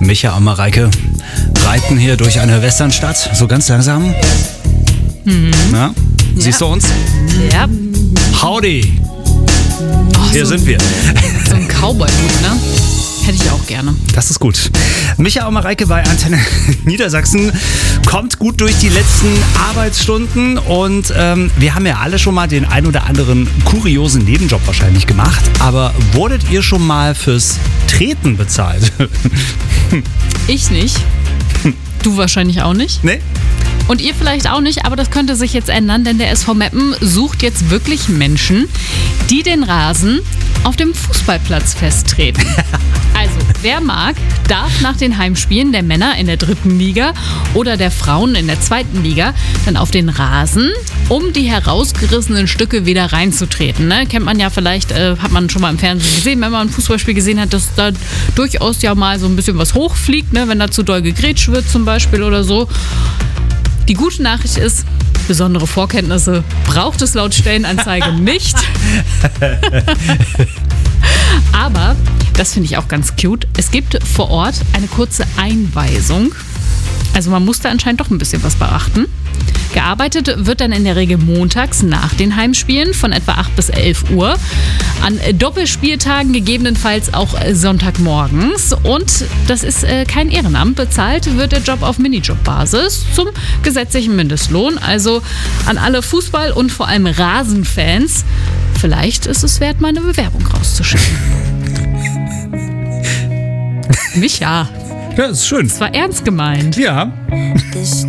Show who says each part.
Speaker 1: Micha und Mareike reiten hier durch eine Westernstadt, so ganz langsam. Na, siehst du uns?
Speaker 2: Ja.
Speaker 1: Howdy! Hier sind wir.
Speaker 2: So ein Cowboy-Hut, ne? Hätte ich auch gerne.
Speaker 1: Das ist gut. Micha und Mareike bei Antenne Niedersachsen kommt gut durch die letzten Arbeitsstunden und wir haben ja alle schon mal den ein oder anderen kuriosen Nebenjob wahrscheinlich gemacht, aber wurdet ihr schon mal fürs Treten bezahlt?
Speaker 2: Ich nicht. Du wahrscheinlich auch nicht.
Speaker 1: Nee?
Speaker 2: Und ihr vielleicht auch nicht, aber das könnte sich jetzt ändern, denn der SV Meppen sucht jetzt wirklich Menschen, die den Rasen auf dem Fußballplatz festtreten. Also, wer mag, darf nach den Heimspielen der Männer in der 3. Liga oder der Frauen in der 2. Liga dann auf den Rasen, um die herausgerissenen Stücke wieder reinzutreten. Ne? Kennt man ja vielleicht, hat man schon mal im Fernsehen gesehen, wenn man ein Fußballspiel gesehen hat, dass da durchaus ja mal so ein bisschen was hochfliegt, ne? Wenn da zu doll gegrätscht wird zum Beispiel oder so. Die gute Nachricht ist, besondere Vorkenntnisse braucht es laut Stellenanzeige nicht. Aber, das finde ich auch ganz cute, es gibt vor Ort eine kurze Einweisung. Also man muss da anscheinend doch ein bisschen was beachten. Gearbeitet wird dann in der Regel montags nach den Heimspielen von etwa 8 bis 11 Uhr. An Doppelspieltagen gegebenenfalls auch Sonntagmorgens. Und das ist kein Ehrenamt. Bezahlt wird der Job auf Minijob-Basis zum gesetzlichen Mindestlohn. Also an alle Fußball- und vor allem Rasenfans. Vielleicht ist es wert, mal eine Bewerbung rauszuschicken. Micha.
Speaker 1: Ja, ist schön.
Speaker 2: Das war ernst gemeint.
Speaker 1: Ja.